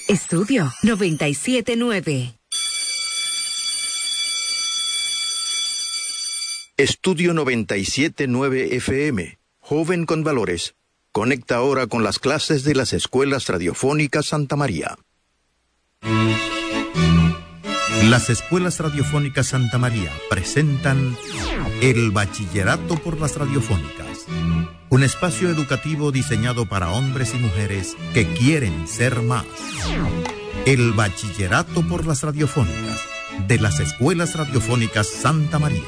Estudio 97.9. Estudio 97.9 FM. Joven con valores. Conecta ahora con las clases de las Escuelas Radiofónicas Santa María. Las Escuelas Radiofónicas Santa María presentan el Bachillerato por las Radiofónicas. Un espacio educativo diseñado para hombres y mujeres que quieren ser más. El Bachillerato por las Radiofónicas de las Escuelas Radiofónicas Santa María.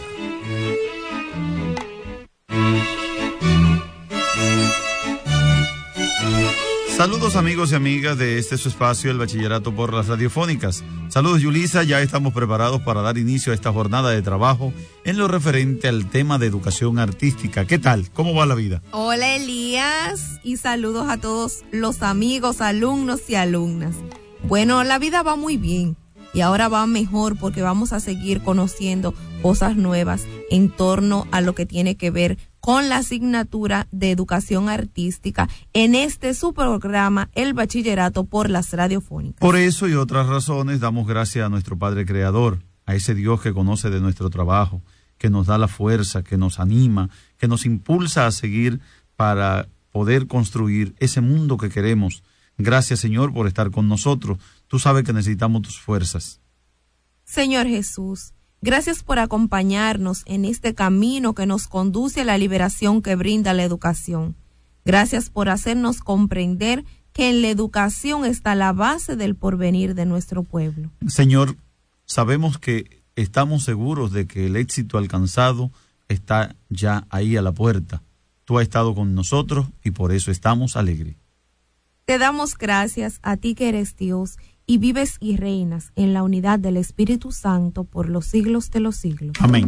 Saludos amigos y amigas de este su espacio, el Bachillerato por las Radiofónicas. Saludos Yulisa, ya estamos preparados para dar inicio a esta jornada de trabajo en lo referente al tema de educación artística. ¿Qué tal? ¿Cómo va la vida? Hola Elías y saludos a todos los amigos, alumnos y alumnas. Bueno, la vida va muy bien y ahora va mejor porque vamos a seguir conociendo cosas nuevas en torno a lo que tiene que ver con la asignatura de educación artística en este su programa, el Bachillerato por las Radiofónicas. Por eso y otras razones damos gracias a nuestro Padre Creador, a ese Dios que conoce de nuestro trabajo, que nos da la fuerza, que nos anima, que nos impulsa a seguir para poder construir ese mundo que queremos. Gracias, Señor, por estar con nosotros. Tú sabes que necesitamos tus fuerzas. Señor Jesús, gracias por acompañarnos en este camino que nos conduce a la liberación que brinda la educación. Gracias por hacernos comprender que en la educación está la base del porvenir de nuestro pueblo. Señor, sabemos que estamos seguros de que el éxito alcanzado está ya ahí a la puerta. Tú has estado con nosotros y por eso estamos alegres. Te damos gracias a ti que eres Dios y vives y reinas en la unidad del Espíritu Santo por los siglos de los siglos. Amén.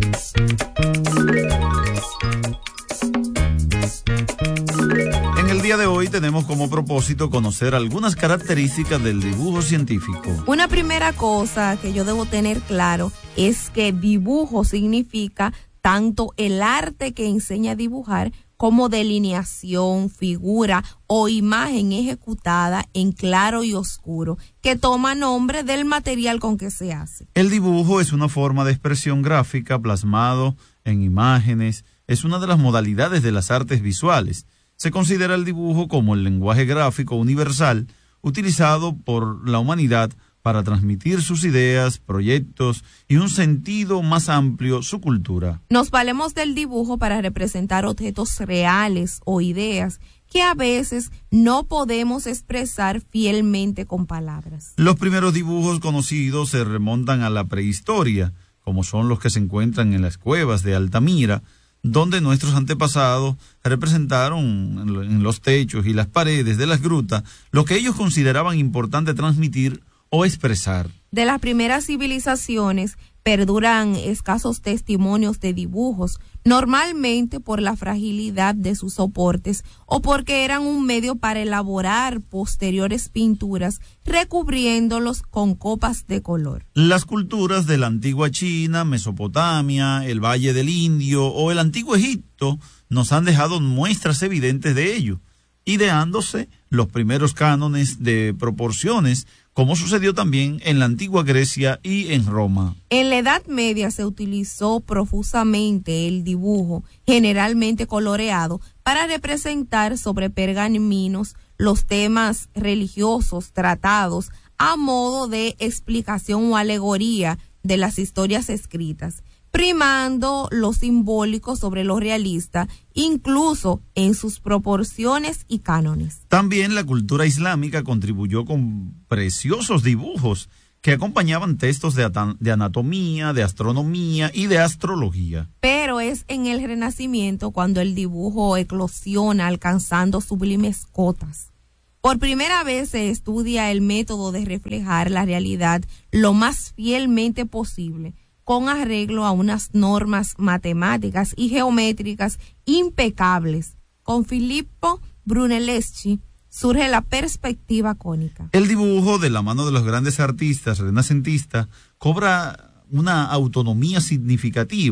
En el día de hoy tenemos como propósito conocer algunas características del dibujo científico. Una primera cosa que yo debo tener claro es que dibujo significa tanto el arte que enseña a dibujar como delineación, figura o imagen ejecutada en claro y oscuro, que toma nombre del material con que se hace. El dibujo es una forma de expresión gráfica plasmado en imágenes, es una de las modalidades de las artes visuales. Se considera el dibujo como el lenguaje gráfico universal utilizado por la humanidad para transmitir sus ideas, proyectos y un sentido más amplio su cultura. Nos valemos del dibujo para representar objetos reales o ideas que a veces no podemos expresar fielmente con palabras. Los primeros dibujos conocidos se remontan a la prehistoria, como son los que se encuentran en las cuevas de Altamira, donde nuestros antepasados representaron en los techos y las paredes de las grutas lo que ellos consideraban importante transmitir o expresar. De las primeras civilizaciones perduran escasos testimonios de dibujos, normalmente por la fragilidad de sus soportes o porque eran un medio para elaborar posteriores pinturas recubriéndolos con copas de color. Las culturas de la antigua China, Mesopotamia, el Valle del Indio o el antiguo Egipto nos han dejado muestras evidentes de ello, ideándose los primeros cánones de proporciones, como sucedió también en la antigua Grecia y en Roma. En la Edad Media se utilizó profusamente el dibujo, generalmente coloreado, para representar sobre pergaminos los temas religiosos tratados a modo de explicación o alegoría de las historias escritas, primando lo simbólico sobre lo realista, incluso en sus proporciones y cánones. También la cultura islámica contribuyó con preciosos dibujos que acompañaban textos de anatomía, de astronomía y de astrología. Pero es en el Renacimiento cuando el dibujo eclosiona alcanzando sublimes cotas. Por primera vez se estudia el método de reflejar la realidad lo más fielmente posible, con arreglo a unas normas matemáticas y geométricas impecables. Con Filippo Brunelleschi surge la perspectiva cónica. El dibujo, de la mano de los grandes artistas renacentistas, cobra una autonomía significativa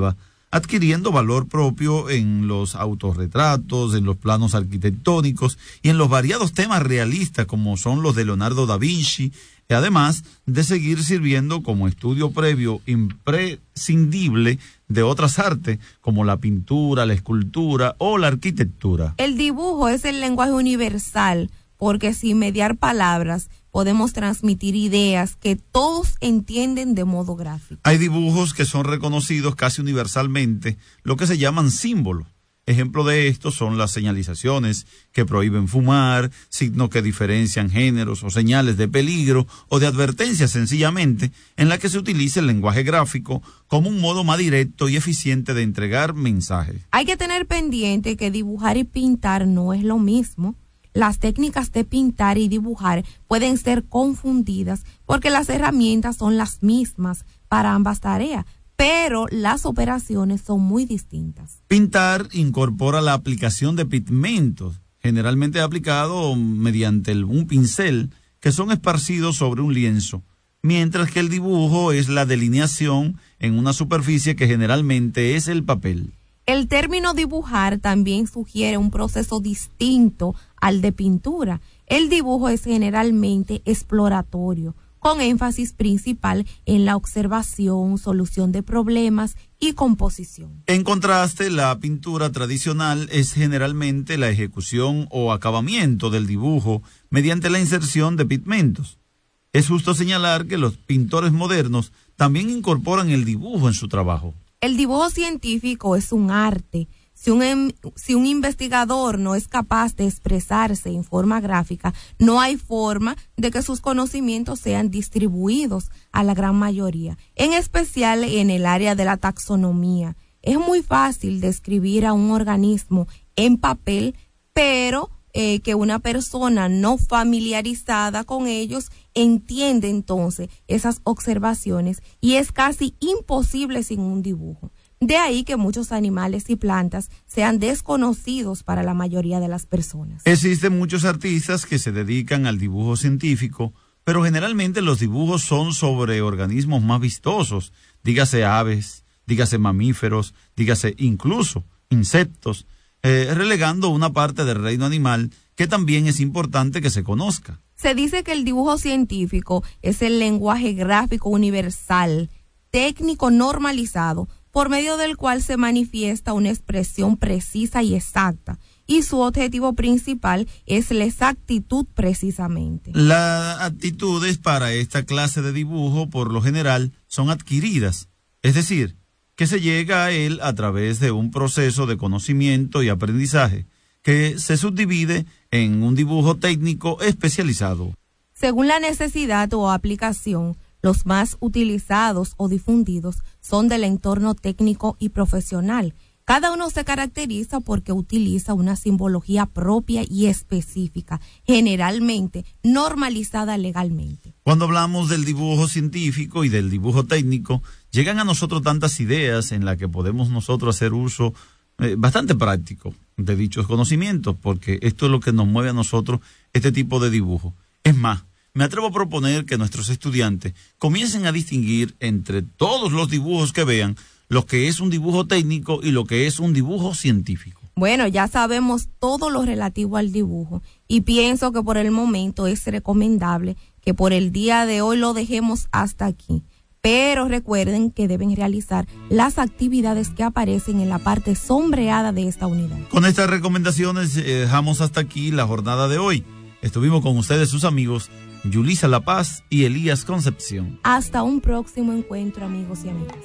adquiriendo valor propio en los autorretratos, en los planos arquitectónicos y en los variados temas realistas como son los de Leonardo da Vinci, y además de seguir sirviendo como estudio previo imprescindible de otras artes como la pintura, la escultura o la arquitectura. El dibujo es el lenguaje universal porque sin mediar palabras podemos transmitir ideas que todos entienden de modo gráfico. Hay dibujos que son reconocidos casi universalmente, lo que se llaman símbolos. Ejemplo de esto son las señalizaciones que prohíben fumar, signos que diferencian géneros o señales de peligro o de advertencia sencillamente, en la que se utiliza el lenguaje gráfico como un modo más directo y eficiente de entregar mensajes. Hay que tener pendiente que dibujar y pintar no es lo mismo. Las técnicas de pintar y dibujar pueden ser confundidas porque las herramientas son las mismas para ambas tareas, pero las operaciones son muy distintas. Pintar incorpora la aplicación de pigmentos, generalmente aplicado mediante un pincel, que son esparcidos sobre un lienzo, mientras que el dibujo es la delineación en una superficie que generalmente es el papel. El término dibujar también sugiere un proceso distinto al de pintura. El dibujo es generalmente exploratorio, con énfasis principal en la observación, solución de problemas y composición. En contraste, la pintura tradicional es generalmente la ejecución o acabamiento del dibujo mediante la inserción de pigmentos. Es justo señalar que los pintores modernos también incorporan el dibujo en su trabajo. El dibujo científico es un arte. Si un investigador no es capaz de expresarse en forma gráfica, no hay forma de que sus conocimientos sean distribuidos a la gran mayoría, en especial en el área de la taxonomía. Es muy fácil describir a un organismo en papel, pero que una persona no familiarizada con ellos entiende entonces esas observaciones y es casi imposible sin un dibujo. De ahí que muchos animales y plantas sean desconocidos para la mayoría de las personas. Existen muchos artistas que se dedican al dibujo científico, pero generalmente los dibujos son sobre organismos más vistosos, dígase aves, dígase mamíferos, dígase incluso insectos, relegando una parte del reino animal que también es importante que se conozca. Se dice que el dibujo científico es el lenguaje gráfico universal, técnico normalizado, por medio del cual se manifiesta una expresión precisa y exacta, y su objetivo principal es la exactitud precisamente. Las aptitudes para esta clase de dibujo, por lo general, son adquiridas, es decir, que se llega a él a través de un proceso de conocimiento y aprendizaje, que se subdivide en un dibujo técnico especializado. Según la necesidad o aplicación, los más utilizados o difundidos son del entorno técnico y profesional. Cada uno se caracteriza porque utiliza una simbología propia y específica, generalmente normalizada legalmente. Cuando hablamos del dibujo científico y del dibujo técnico, llegan a nosotros tantas ideas en las que podemos nosotros hacer uso bastante práctico de dichos conocimientos, porque esto es lo que nos mueve a nosotros este tipo de dibujo. Es más, me atrevo a proponer que nuestros estudiantes comiencen a distinguir entre todos los dibujos que vean lo que es un dibujo técnico y lo que es un dibujo científico. Bueno, ya sabemos todo lo relativo al dibujo y pienso que por el momento es recomendable que por el día de hoy lo dejemos hasta aquí. Pero recuerden que deben realizar las actividades que aparecen en la parte sombreada de esta unidad. Con estas recomendaciones dejamos hasta aquí la jornada de hoy. Estuvimos con ustedes sus amigos Yulisa La Paz y Elías Concepción. Hasta un próximo encuentro, amigos y amigas.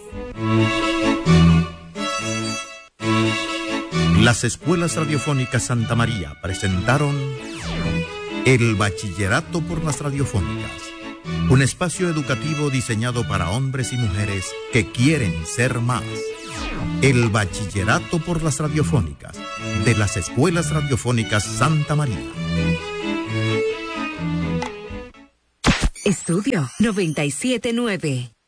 Las escuelas radiofónicas Santa María presentaron El Bachillerato por las Radiofónicas, un espacio educativo diseñado para hombres y mujeres que quieren ser más. El Bachillerato por las Radiofónicas, de las escuelas radiofónicas Santa María. Estudio 97.9.